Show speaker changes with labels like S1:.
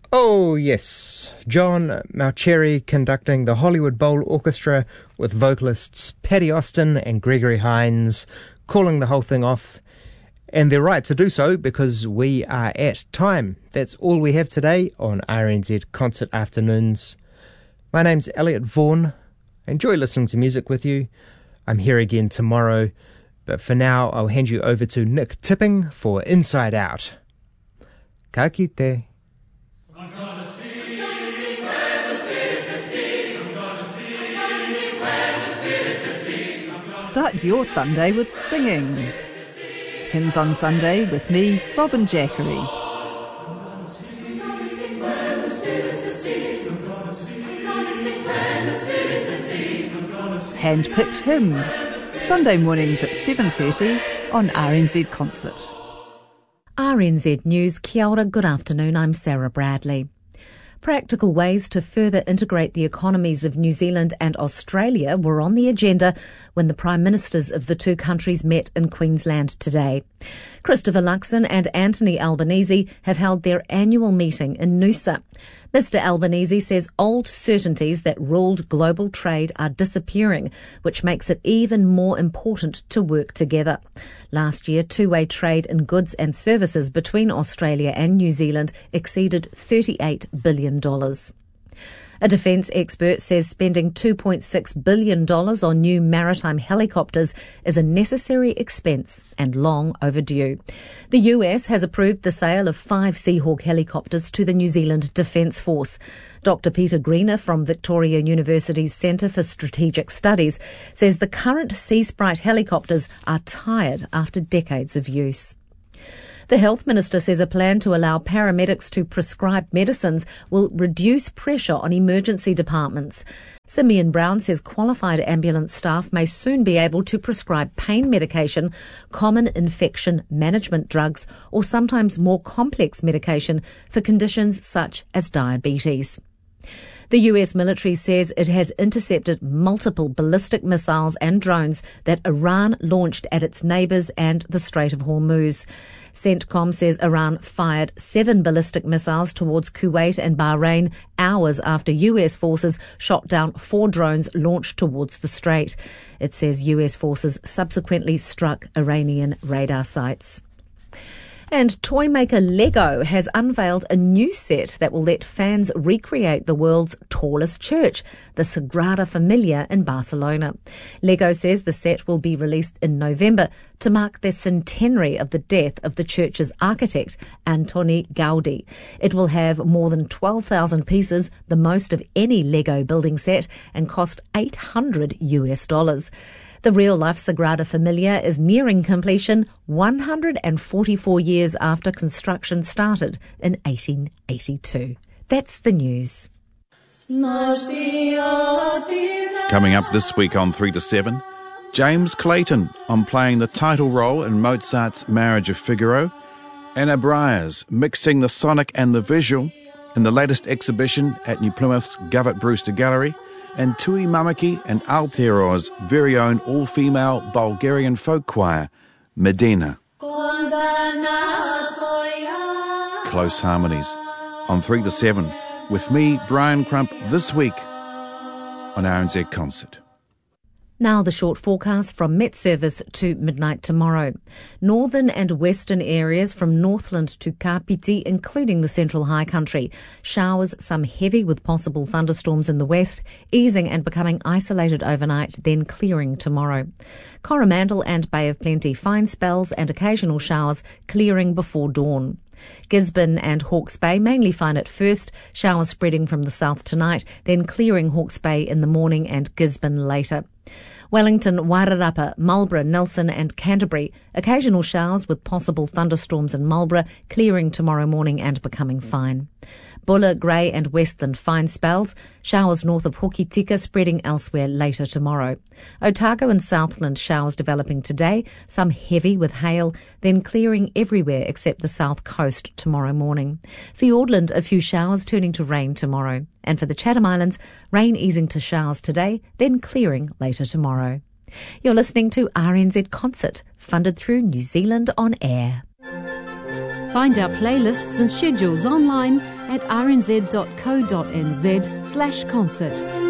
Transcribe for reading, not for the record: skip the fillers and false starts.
S1: Oh, yes. John Mauceri conducting the Hollywood Bowl Orchestra with vocalists Paddy Austin and Gregory Hines, calling the whole thing off. And they're right to do so because we are at time. That's all we have today on RNZ Concert Afternoons. My name's Elliot Vaughan. I enjoy listening to music with you. I'm here again tomorrow. But for now, I'll hand you over to Nick Tipping for Inside Out. Ka kite.
S2: I'm gonna sing where the spirits are sing. I'm gonna sing where the spirits are sing.
S3: Start your Sunday with singing. Hymns on Sunday with me, Robin Jackery. Hand-picked hymns. Sunday mornings at 7:30 on RNZ Concert.
S4: RNZ News, kia ora, good afternoon, I'm Sarah Bradley. Practical ways to further integrate the economies of New Zealand and Australia were on the agenda when the Prime Ministers of the two countries met in Queensland today. Christopher Luxon and Anthony Albanese have held their annual meeting in Noosa. Mr Albanese says old certainties that ruled global trade are disappearing, which makes it even more important to work together. Last year, two-way trade in goods and services between Australia and New Zealand exceeded $38 billion. A defence expert says spending $2.6 billion on new maritime helicopters is a necessary expense and long overdue. The US has approved the sale of 5 Seahawk helicopters to the New Zealand Defence Force. Dr. Peter Greener from Victoria University's Centre for Strategic Studies says the current Sea Sprite helicopters are tired after decades of use. The Health Minister says a plan to allow paramedics to prescribe medicines will reduce pressure on emergency departments. Simeon Brown says qualified ambulance staff may soon be able to prescribe pain medication, common infection management drugs, or sometimes more complex medication for conditions such as diabetes. The US military says it has intercepted multiple ballistic missiles and drones that Iran launched at its neighbours and the Strait of Hormuz. CENTCOM says Iran fired 7 ballistic missiles towards Kuwait and Bahrain hours after US forces shot down 4 drones launched towards the strait. It says US forces subsequently struck Iranian radar sites. And toy maker Lego has unveiled a new set that will let fans recreate the world's tallest church, the Sagrada Familia in Barcelona. Lego says the set will be released in November to mark the centenary of the death of the church's architect, Antoni Gaudi. It will have more than 12,000 pieces, the most of any Lego building set, and cost $800. The real-life Sagrada Familia is nearing completion 144 years after construction started in 1882. That's the news.
S5: Coming up this week on 3 to 7, James Clayton on playing the title role in Mozart's Marriage of Figaro, Anna Briers mixing the sonic and the visual in the latest exhibition at New Plymouth's Govert Brewster Gallery, and Tui Mamaki and Aotearoa's very own all-female Bulgarian folk choir, Medina. Close harmonies on 3 to 7 with me, Brian Crump, this week on RNZ Concert.
S4: Now the short forecast from Met Service to midnight tomorrow. Northern and western areas from Northland to Kapiti, including the Central High Country. Showers, some heavy with possible thunderstorms in the west, easing and becoming isolated overnight, then clearing tomorrow. Coromandel and Bay of Plenty, fine spells and occasional showers, clearing before dawn. Gisborne and Hawke's Bay mainly fine at first, showers spreading from the south tonight, then clearing Hawke's Bay in the morning and Gisborne later. Wellington, Wairarapa, Marlborough, Nelson and Canterbury. Occasional showers with possible thunderstorms in Marlborough, clearing tomorrow morning and becoming fine. Buller, Grey and Westland fine spells. Showers north of Hokitika, spreading elsewhere later tomorrow. Otago and Southland showers developing today, some heavy with hail, then clearing everywhere except the south coast tomorrow morning. Fiordland, a few showers turning to rain tomorrow. And for the Chatham Islands, rain easing to showers today, then clearing later tomorrow. You're listening to RNZ Concert, funded through New Zealand On Air.
S6: Find our playlists and schedules online at rnz.co.nz/concert.